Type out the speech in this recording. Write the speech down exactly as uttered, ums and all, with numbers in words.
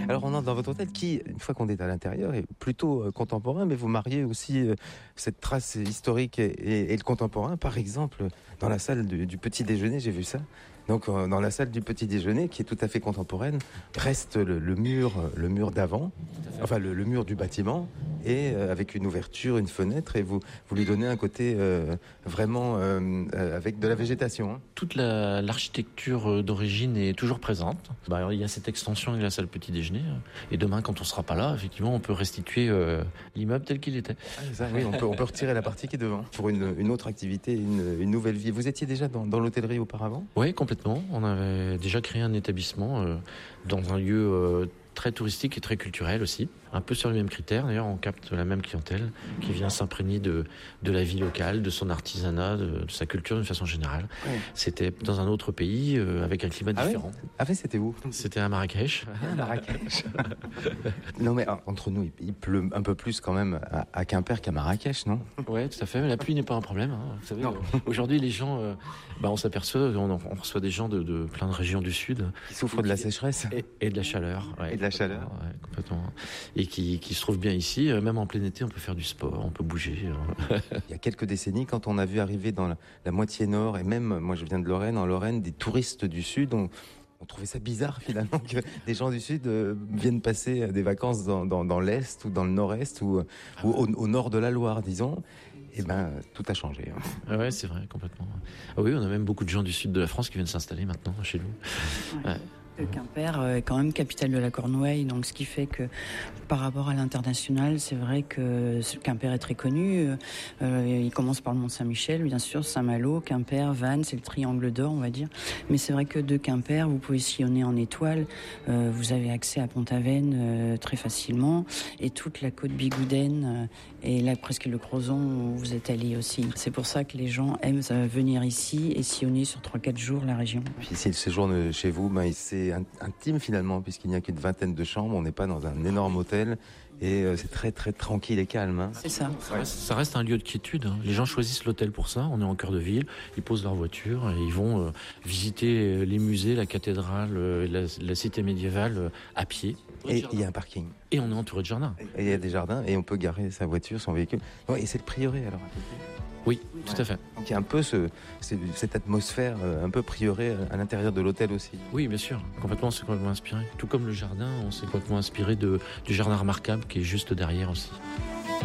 Alors on entre dans votre hôtel qui, une fois qu'on est à l'intérieur, est plutôt euh, contemporain, mais vous mariez aussi euh, cette trace historique et, et- et le contemporain. Par exemple, dans la salle du, du petit déjeuner, j'ai vu ça. Donc euh, dans la salle du petit déjeuner, qui est tout à fait contemporaine, reste le, le mur, euh, le mur d'avant, enfin le, le mur du bâtiment, et euh, avec une ouverture, une fenêtre, et vous, vous lui donnez un côté euh, vraiment euh, euh, avec de la végétation. Hein. Toute la, l'architecture d'origine est toujours présente. Bah, alors, il y a cette extension avec la salle petit déjeuner. Et demain, quand on sera pas là, effectivement, on peut restituer euh, l'immeuble tel qu'il était. Ah, ça, oui, on peut, on peut retirer la partie qui est devant pour une, une autre activité, une, une nouvelle vie. Vous étiez déjà dans, dans l'hôtellerie auparavant? Oui, complètement. On avait déjà créé un établissement euh, dans un lieu euh, très touristique et très culturel aussi. Un peu sur les mêmes critères. D'ailleurs, on capte la même clientèle qui vient s'imprégner de, de la vie locale, de son artisanat, de, de sa culture d'une façon générale. Ouais. C'était dans un autre pays euh, avec un climat ah différent. Ouais ah ouais, c'était où? C'était à Marrakech. Ah, Marrakech. Non mais entre nous, il pleut un peu plus quand même à, à Quimper qu'à Marrakech, non? Ouais, tout à fait. Mais la pluie n'est pas un problème. Hein. Vous savez, euh, aujourd'hui, les gens, euh, bah, on s'aperçoit, on, on reçoit des gens de, de plein de régions du sud qui souffrent de la sécheresse et, et de la chaleur. Ouais, et de la chaleur. Ouais, complètement. Et qui, qui se trouvent bien ici. Même en plein été, on peut faire du sport, on peut bouger. Il y a quelques décennies, quand on a vu arriver dans la, la moitié nord, et même, moi je viens de Lorraine, en Lorraine, des touristes du sud, on, on trouvait ça bizarre finalement que des gens du sud euh, viennent passer des vacances dans, dans, dans l'est ou dans le nord-est ou, ah, ou au, au nord de la Loire, disons. Eh ben, tout a changé. Hein. Ah ouais, c'est vrai, complètement. Ah oui, on a même beaucoup de gens du sud de la France qui viennent s'installer maintenant chez nous. Ouais. Ouais. Le Quimper est quand même capitale de la Cornouaille, donc ce qui fait que par rapport à l'international, c'est vrai que Quimper est très connu. Euh, il commence par le Mont-Saint-Michel, bien sûr, Saint-Malo, Quimper, Vannes, c'est le triangle d'or, on va dire. Mais c'est vrai que de Quimper, vous pouvez sillonner en étoile. Euh, vous avez accès à Pont-Aven euh, très facilement, et toute la côte Bigoudaine euh, et là presque le Crozon où vous êtes allé aussi. C'est pour ça que les gens aiment venir ici et sillonner sur trois quatre jours la région. Puis si le séjour chez vous, ben, c'est intime finalement, puisqu'il n'y a qu'une vingtaine de chambres, on n'est pas dans un énorme hôtel, et euh, c'est très très tranquille et calme. Hein. C'est ça. Ça reste, ça reste un lieu de quiétude. Hein. Les gens choisissent l'hôtel pour ça, on est en cœur de ville, ils posent leur voiture et ils vont euh, visiter les musées, la cathédrale, euh, la, la cité médiévale euh, à pied. Et il y a un parking. Et on est entouré de jardins. Et il y a des jardins, et on peut garer sa voiture, son véhicule. Ouais, et c'est le prieuré alors. Oui, tout ouais. à fait. Donc il y a un peu ce, cette atmosphère un peu prieurée à l'intérieur de l'hôtel aussi. Oui, bien sûr. Complètement, on s'est complètement inspiré. Tout comme le jardin, on s'est complètement inspiré de, du jardin remarquable qui est juste derrière aussi.